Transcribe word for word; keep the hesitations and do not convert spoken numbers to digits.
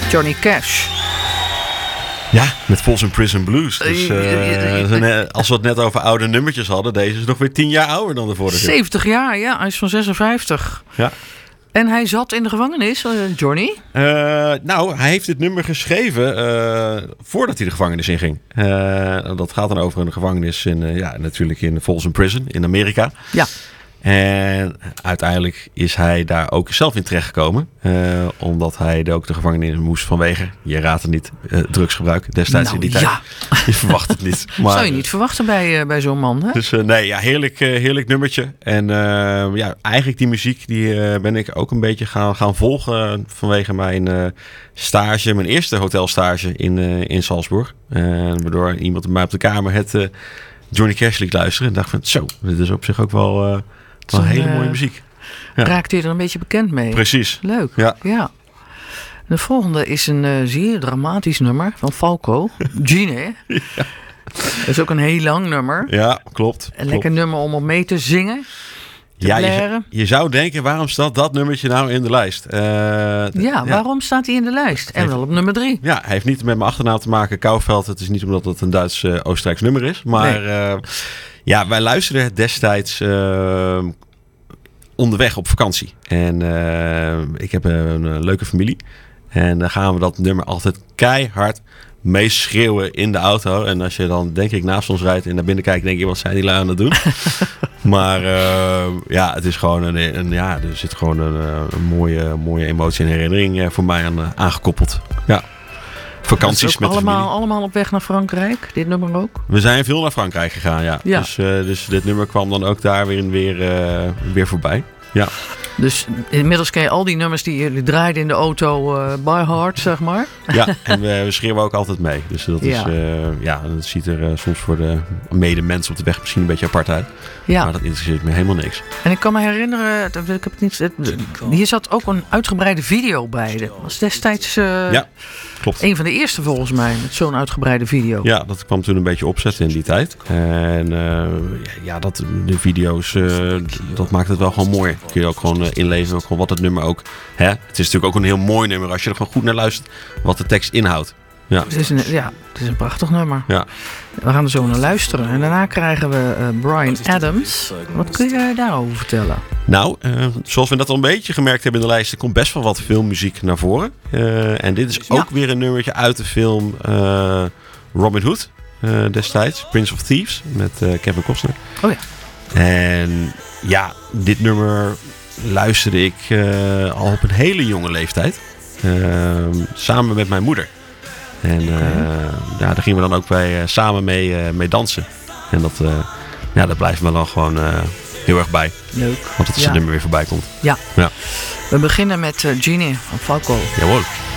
Johnny Cash. Ja, met Folsom Prison Blues. Dus uh, als we het net over oude nummertjes hadden, deze is nog weer tien jaar ouder dan de vorige. zeventig jaar, ja. Hij is van zesenvijftig. Ja. En hij zat in de gevangenis, uh, Johnny? Uh, nou, hij heeft dit nummer geschreven uh, voordat hij de gevangenis inging. Uh, dat gaat dan over een gevangenis in, uh, ja, natuurlijk in Folsom Prison in Amerika. Ja. En uiteindelijk is hij daar ook zelf in terechtgekomen. Uh, omdat hij ook de gevangenis moest vanwege, je raadt het niet, uh, drugsgebruik destijds nou, in die tijd. Ja. Je verwacht het niet. Maar, zou je niet verwachten bij, uh, bij zo'n man, hè? Dus uh, nee, ja, heerlijk, uh, heerlijk nummertje. En uh, ja, eigenlijk die muziek die uh, ben ik ook een beetje gaan, gaan volgen vanwege mijn uh, stage, mijn eerste hotelstage in, uh, in Salzburg. Uh, waardoor iemand bij mij op de kamer het uh, Johnny Cash liet luisteren. En dacht van, zo, dit is op zich ook wel... Uh, Wel hele uh, mooie muziek. Ja. Raakte je er een beetje bekend mee? Precies. Leuk. Ja. ja. De volgende is een uh, zeer dramatisch nummer van Falco. Gene. Ja. Dat is ook een heel lang nummer. Ja, klopt. Een klopt. lekker nummer om op mee te zingen. Te ja, je, je zou denken, waarom staat dat nummertje nou in de lijst? Uh, ja, ja, waarom staat hij in de lijst? En heeft, wel op nummer drie. Ja, hij heeft niet met mijn achternaam te maken, Kouwveld. Het is niet omdat het een Duits-Oostenrijks uh, nummer is. Maar... Nee. Uh, Ja, wij luisterden het destijds uh, onderweg op vakantie. En uh, ik heb een, een leuke familie. En dan gaan we dat nummer altijd keihard meeschreeuwen in de auto. En als je dan, denk ik, naast ons rijdt en naar binnen kijkt, denk je, wat zijn die lui aan het doen? Maar uh, ja, het is gewoon een, een ja, er zit gewoon een, een mooie, mooie emotie en herinnering voor mij aan uh, aangekoppeld. Ja. Vakanties met allemaal, de familie. Allemaal op weg naar Frankrijk, dit nummer ook? We zijn veel naar Frankrijk gegaan, ja. ja. Dus, uh, dus dit nummer kwam dan ook daar weer, weer, uh, weer voorbij. Ja. Dus inmiddels ken je al die nummers die jullie draaiden in de auto uh, by heart, zeg maar. Ja, en we, we schreeuwen ook altijd mee. Dus dat, ja. is, uh, ja, dat ziet er uh, soms voor de medemens op de weg misschien een beetje apart uit. Ja. Maar dat interesseert me helemaal niks. En ik kan me herinneren, ik heb het niet, hier zat ook een uitgebreide video bij. Dat was destijds uh, ja, klopt. Een van de eerste volgens mij met zo'n uitgebreide video. Ja, dat kwam toen een beetje opzetten in die tijd. En uh, ja, dat, de video's, uh, dat maakt het wel gewoon mooi. Kun je ook gewoon uh, inlezen, ook gewoon wat het nummer ook... Hè? Het is natuurlijk ook een heel mooi nummer als je er gewoon goed naar luistert wat de tekst inhoudt. Ja. Het is een, ja, het is een prachtig nummer. Ja. We gaan er zo naar luisteren. En daarna krijgen we uh, Bryan Adams. Wat kun je daarover vertellen? Nou, uh, zoals we dat al een beetje gemerkt hebben in de lijst, er komt best wel wat filmmuziek naar voren. Uh, en dit is ook ja. weer een nummertje uit de film uh, Robin Hood uh, destijds. Prince of Thieves met uh, Kevin Costner. Oh ja. En ja, dit nummer luisterde ik uh, al op een hele jonge leeftijd. Uh, samen met mijn moeder. En uh, okay. ja, daar gingen we dan ook bij, uh, samen mee, uh, mee dansen. En dat, uh, ja, dat blijft me dan gewoon uh, heel erg bij. Leuk. Want het is ja. het nummer weer voorbij komt. Ja. ja. We beginnen met uh, Genie van Falco. Jawohl.